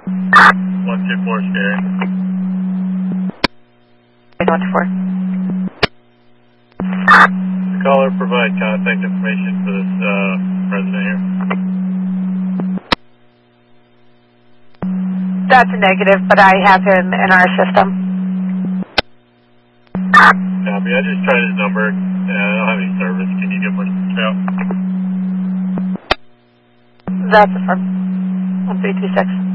124 scary. 124. The caller provide contact information for this resident here. That's a negative, but I have him in our system. Copy. I just tried his number. I don't have any service. Can you give me a shout? That's a firm. 1326.